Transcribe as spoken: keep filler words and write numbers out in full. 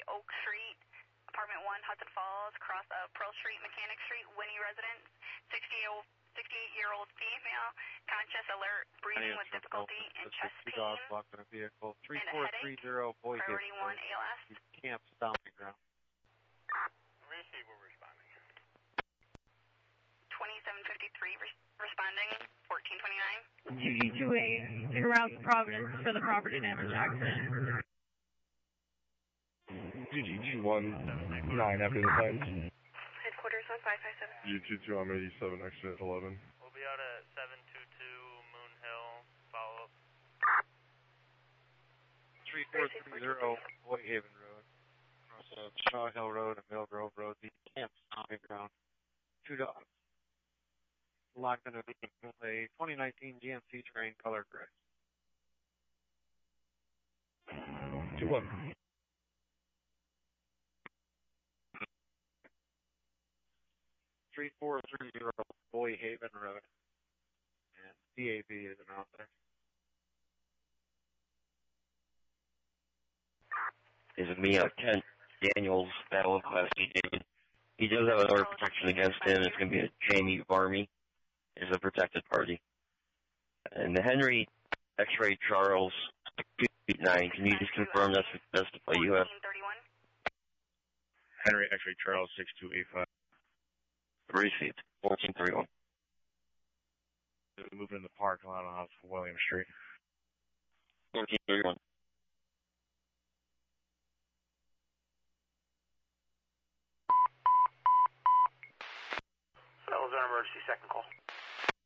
Oak Street, Apartment one, Hudson Falls, across uh, Pearl Street, Mechanic Street, Winnie residence, sixty-eight-year-old female, conscious, alert, breathing with difficulty, and chest pain, two dogs locked in a vehicle. three four three zero, Boy priority one, A L S. Camp stomping ground. Receive, we're responding. twenty-seven fifty-three res responding, fourteen twenty-nine. G G two eight, en route to Providence for the property damage accident. G G two one nine after the claims. Headquarters on five five seven. G two two, I'm eighty-seven, exit eleven. We'll be out at seven two two Moon Hill, follow up. three four three zero, Boy Haven Road. Across uh, Shaw Hill Road and Mill Grove Road, the camp stomping ground. Two dogs. Locked in a vehicle, a twenty nineteen G M C Terrain color gray. two one. three four three zero, Boy Haven Road. And D A B isn't out there. Is it me, uh, Kent Daniels, Battle of Class B David. He does have an order of protection against him. It's going to be a Jamie Varmy. Is a protected party. And the Henry X-Ray Charles two eight nine, can you just confirm that's that's the play you have? Henry X-Ray Charles six two eight five. Received, fourteen thirty-one. Moving in the parking lot off William Street. fourteen thirty-one. That was our emergency second call.